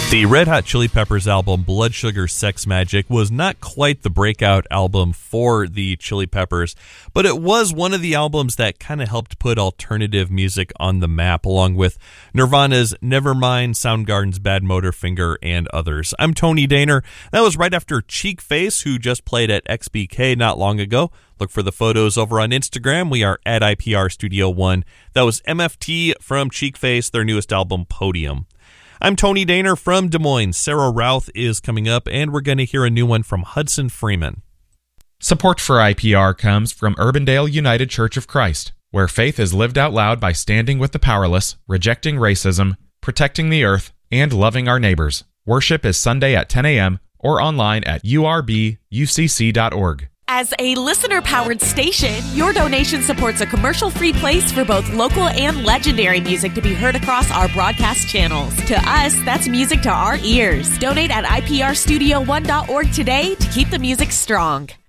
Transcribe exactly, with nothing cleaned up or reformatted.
The Red Hot Chili Peppers album Blood Sugar Sex Magik was not quite the breakout album for the Chili Peppers, but it was one of the albums that kind of helped put alternative music on the map, along with Nirvana's Nevermind, Soundgarden's Bad Motorfinger, and others. I'm Tony Daner. That was right after Cheek Face, who just played at X B K not long ago. Look for the photos over on Instagram. We are at I P R Studio One. That was M F T from Cheek Face, their newest album, Podium. I'm Tony Daner from Des Moines. Sarah Routh is coming up, and we're going to hear a new one from Hudson Freeman. Support for I P R comes from Urbandale United Church of Christ, where faith is lived out loud by standing with the powerless, rejecting racism, protecting the earth, and loving our neighbors. Worship is Sunday at ten a.m. or online at U R B U C C dot org. As a listener-powered station, your donation supports a commercial-free place for both local and legendary music to be heard across our broadcast channels. To us, that's music to our ears. Donate at I P R studio one dot org today to keep the music strong.